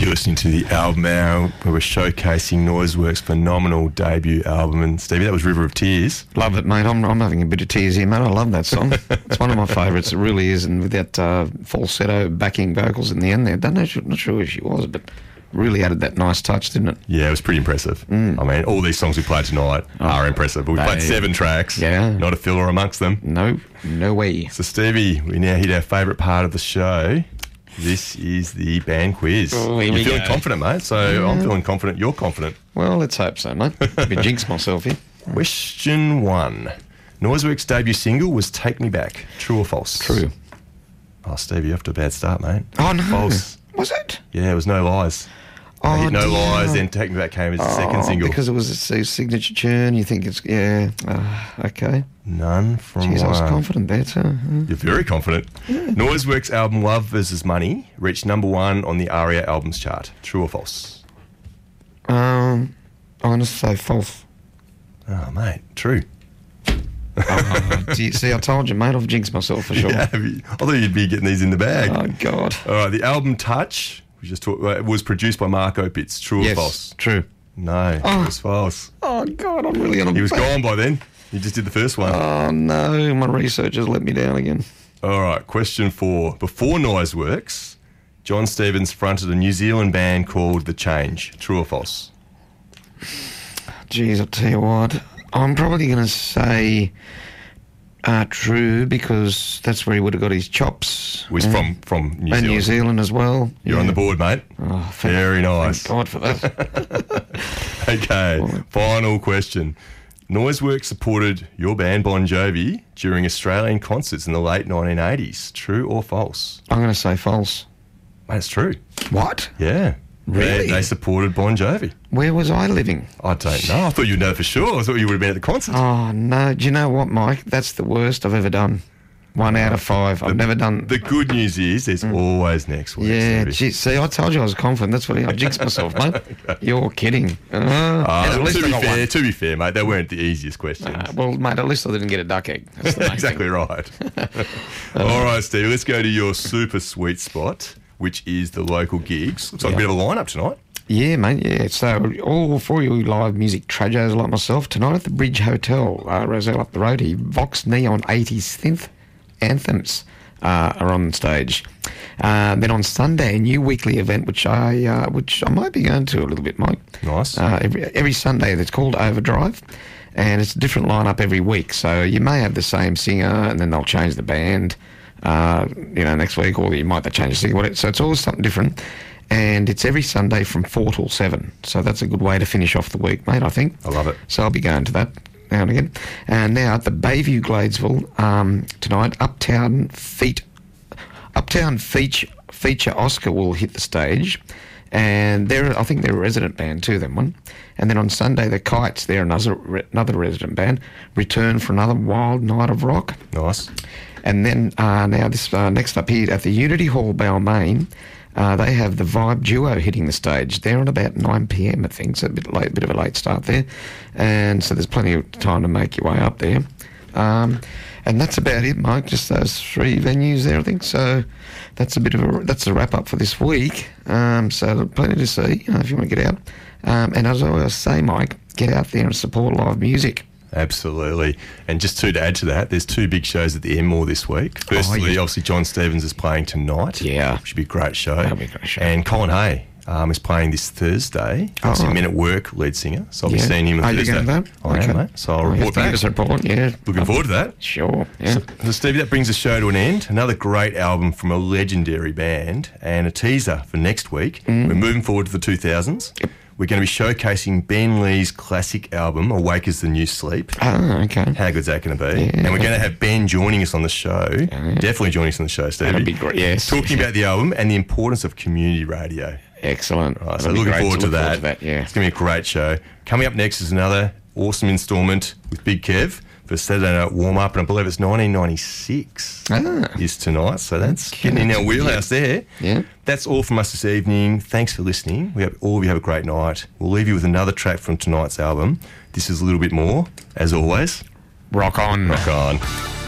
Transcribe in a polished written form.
You're listening to the Album Hour, where we're showcasing Noiseworks' phenomenal debut album. And Stevie, that was River of Tears. Love it, mate. I'm having a bit of tears here, mate. I love that song. It's one of my favourites. It really is. And with that falsetto backing vocals in the end there, not sure who she was, but really added that nice touch, didn't it? Yeah, it was pretty impressive. I mean, all these songs we played tonight are impressive. But we played 7 tracks. Yeah. Not a filler amongst them. No way. So, Stevie, we now hit our favourite part of the show. This is the band quiz. Oh, You're feeling confident, mate, so I'm feeling confident you're confident. Well, let's hope so, mate. Maybe jinx myself here. Question 1. Noiseworks' debut single was Take Me Back. True or false? True. Oh, Stevie, you're off to a bad start, mate. Oh, no. False. Was it? Yeah, it was No Lies. Oh, They hit No dear. Lies, then Take Me Back came as the second single. Because it was a signature tune, you think it's, okay. None from Jeez, I was one. confident there too. You're very confident. Noiseworks' album Love vs. Money reached number 1 on the ARIA albums chart. True or false? I'm going to say false. Oh, mate, true. See, I told you, mate, I've jinxed myself for sure. Yeah, I thought you'd be getting these in the bag. Oh, God. All right, the album Touch, we just talked, was produced by Mark Opitz. True or false? True. No, it was false. Oh, God, I'm really on a He was gone by then. He just did the first one. Oh, no, my research has let me down again. All right, question 4. Before Noiseworks, John Stevens fronted a New Zealand band called The Change. True or false? Jeez, I'll tell you what. I'm probably going to say true, because that's where he would have got his chops. He's from New Zealand. And New Zealand as well. You're on the board, mate. Oh, Very nice. Thank God for that. Okay, final question. Noiseworks supported your band Bon Jovi during Australian concerts in the late 1980s. True or false? I'm going to say false. Mate, it's true. What? Yeah. Really? They supported Bon Jovi. Where was I living? I don't know. I thought you'd know for sure. I thought you would have been at the concert. Oh, no. Do you know what, Mike? That's the worst I've ever done. 1 out of 5. I've never done... The good news is there's always next week. Yeah, Stevie. geez, see, I told you I was confident. That's what I jinxed myself, mate. Okay. You're kidding. At least I got one. To be fair, mate, they weren't the easiest questions. Well, mate, at least I didn't get a duck egg. That's the main Exactly thing. right. All right, Steve, let's go to your super sweet spot, which is the local gigs. Looks like a bit of a lineup tonight. Yeah, mate, yeah. So, all for you live music tragos like myself, tonight at the Bridge Hotel, Roselle up the road here, Vox Neon 80s synth anthems are on stage. Then on Sunday, a new weekly event, which I might be going to a little bit, Mike. Nice. Every Sunday, that's called Overdrive, and it's a different lineup every week. So you may have the same singer, and then they'll change the band, next week, or you might change the singer. Whatever. So it's always something different. And it's every Sunday from 4 till 7. So that's a good way to finish off the week, mate, I think. I love it. So I'll be going to that now and again. And now at the Bayview Gladesville tonight, Uptown Feature Oscar will hit the stage. And I think they're a resident band too, that one. And then on Sunday, the Kites, they're another resident band, return for another wild night of rock. Nice. And then next up here at the Unity Hall, Balmain, they have the Vibe Duo hitting the stage. They're on about 9 p.m, I think, so a bit of a late start there. And so there's plenty of time to make your way up there. And that's about it, Mike, just those 3 venues there, I think. So that's a wrap-up for this week. So plenty to see, if you want to get out. And as I always say, Mike, get out there and support live music. Absolutely. And just to add to that, there's 2 big shows at the Enmore this week. Firstly, obviously, John Stevens is playing tonight. Yeah. Which should be a great show. That'll be a great show. And Colin Hay is playing this Thursday. Obviously, Men at Work lead singer. So I'll be seeing him on Thursday. Are you going to that? I am, mate. So I'll report back. Give us a report, yeah. Looking forward to that. Sure, yeah. So, Stevie, that brings the show to an end. Another great album from a legendary band and a teaser for next week. We're moving forward to the 2000s. Yep. We're going to be showcasing Ben Lee's classic album, Awake as the New Sleep. Oh, okay. How good's that going to be? Yeah. And we're going to have Ben joining us on the show. Definitely joining us on the show, Stevie. That'd be great, yes. Talking about the album and the importance of community radio. Excellent. Right, so looking forward to that. Yeah. It's going to be a great show. Coming up next is another awesome instalment with Big Kev for Saturday Night Warm-Up, and I believe it's 1996 is tonight, so that's getting in our wheelhouse there. Yeah. That's all from us this evening. Thanks for listening. All of you have a great night. We'll leave you with another track from tonight's album. This is A Little Bit More. As always, Rock on. rock on.